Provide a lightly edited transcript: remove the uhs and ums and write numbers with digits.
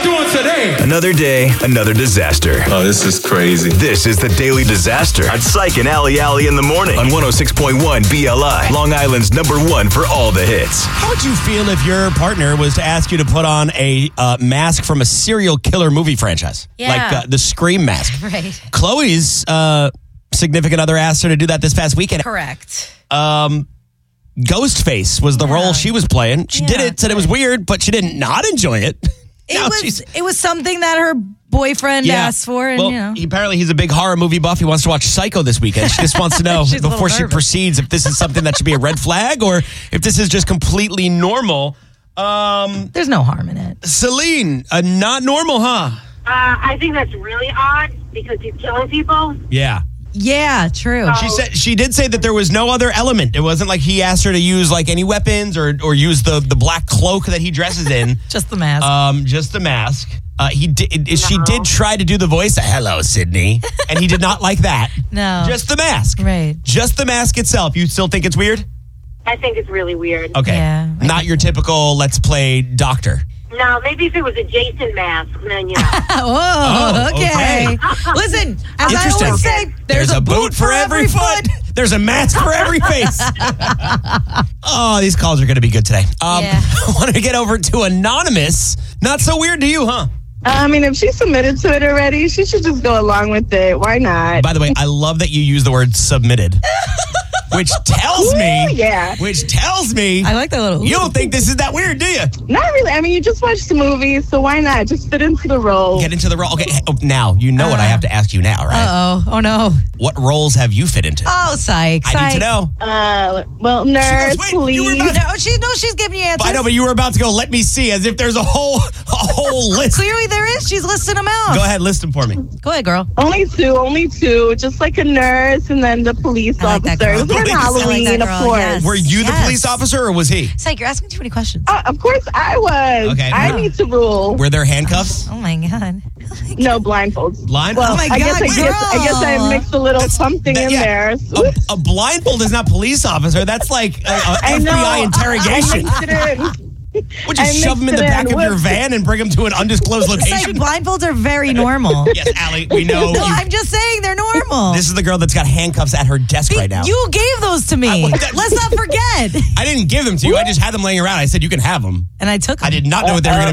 y'all doing today? Another day, another disaster. Oh, this is crazy. This is the Daily Disaster on Psych and Alley in the morning on 106.1 BLI, Long Island's #1 for all the hits. How would you feel if your partner was to ask you to put on a mask from a serial killer movie franchise? Yeah. Like the Scream mask. Right. Chloe's significant other asked her to do that this past weekend. Correct. Ghostface was the role she was playing. She did it, said it was weird, but she did not enjoy it. It was something that her boyfriend asked for. And, well, apparently he's a big horror movie buff. He wants to watch Psycho this weekend. She just wants to know before she proceeds if this is something that should be a red flag or if this is just completely normal. There's no harm in it. Celine, not normal, huh? I think that's really odd because he's killing people. Yeah. Yeah, true. She did say that there was no other element. It wasn't like he asked her to use like any weapons or use the black cloak that he dresses in. Just the mask. Just the mask. She did try to do the voice. Hello, Sydney, and he did not like that. No, just the mask. Right. Just the mask itself. You still think it's weird? I think it's really weird. Okay. Yeah, not your typical let's play doctor. No, maybe if it was a Jason mask, then yeah. Okay. Listen, as I always say, there's a boot for every foot. There's a mask for every face. Oh, these calls are going to be good today. I wanted to get over to Anonymous. Not so weird to you, huh? I mean, if she submitted to it already, she should just go along with it. Why not? By the way, I love that you use the word submitted. Which tells me, I like that little. You don't think this is that weird, do you? Not really. I mean, you just watched the movie, so why not? Just fit into the role. Get into the role. Okay, now, you know what I have to ask you now, right? Oh no. What roles have you fit into? Oh, psych. I need to know. Well, nurse, police. She's giving you answers. I know, but you were about to go, let me see, as if there's a whole list. Clearly there is. She's listing them out. Go ahead, list them for me. Go ahead, girl. Only two. Just like a nurse and then the police officer. We're Halloween, of course. Yes. Were you the police officer or was he? Psych, you're asking too many questions. Of course I was. Okay. I need to rule. Were there handcuffs? Oh my God. No, blindfolds. Blindfold? Oh my I God, guess I mixed a little something in there. A blindfold is not police officer. That's like FBI interrogation. Would you shove him in the back of your van and bring him to an undisclosed location? Like, blindfolds are very normal. Yes, Allie, we know. No, I'm just saying they're normal. This is the girl that's got handcuffs at her desk right now. You gave those to me. Let's not forget. I didn't give them to you. I just had them laying around. I said you can have them. And I took them. I did not know what they were going to